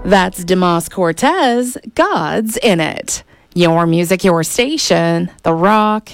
That's Demas Cortez, God's in It. Your music, your station, The Rock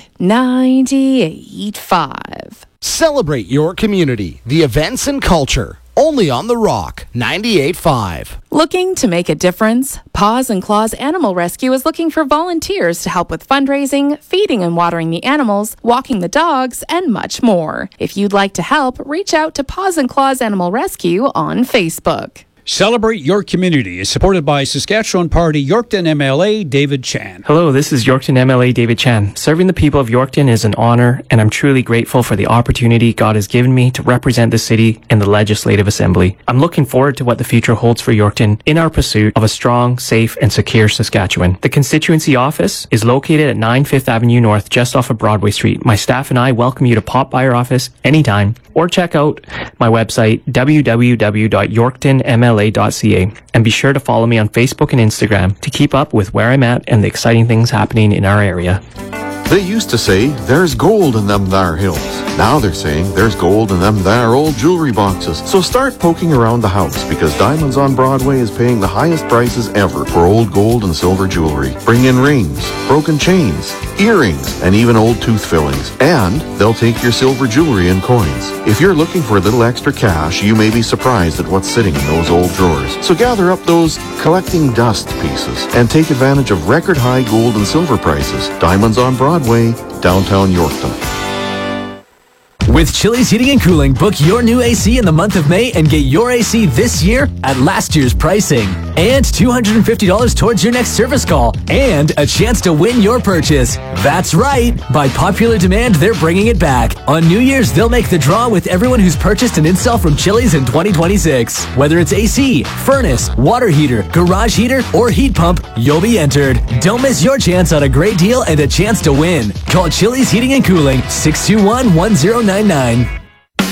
98.5. Celebrate your community, the events and culture. Only on The Rock 98.5. Looking to make a difference? Paws and Claws Animal Rescue is looking for volunteers to help with fundraising, feeding and watering the animals, walking the dogs, and much more. If you'd like to help, reach out to Paws and Claws Animal Rescue on Facebook. Celebrate Your Community is supported by Saskatchewan Party Yorkton MLA David Chan. Hello, this is Yorkton MLA David Chan. Serving the people of Yorkton is an honor, and I'm truly grateful for the opportunity God has given me to represent the city in the Legislative Assembly. I'm looking forward to what the future holds for Yorkton in our pursuit of a strong, safe, and secure Saskatchewan. The constituency office is located at 9 5th Avenue North, just off of Broadway Street. My staff and I welcome you to pop by our office anytime, or check out my website, www.yorktonmla.ca, and be sure to follow me on Facebook and Instagram to keep up with where I'm at and the exciting things happening in our area. They used to say, there's gold in them thar hills. Now they're saying, there's gold in them thar old jewelry boxes. So start poking around the house, because Diamonds on Broadway is paying the highest prices ever for old gold and silver jewelry. Bring in rings, broken chains, earrings, and even old tooth fillings. And they'll take your silver jewelry and coins. If you're looking for a little extra cash, you may be surprised at what's sitting in those old drawers. So gather up those collecting dust pieces and take advantage of record high gold and silver prices. Diamonds on Broadway, downtown Yorkton. With Chili's Heating and Cooling, book your new AC in the month of May and get your AC this year at last year's pricing. And $250 towards your next service call. And a chance to win your purchase. That's right. By popular demand, they're bringing it back. On New Year's, they'll make the draw with everyone who's purchased an install from Chili's in 2026. Whether it's AC, furnace, water heater, garage heater, or heat pump, you'll be entered. Don't miss your chance on a great deal and a chance to win. Call Chili's Heating and Cooling, 621-1099.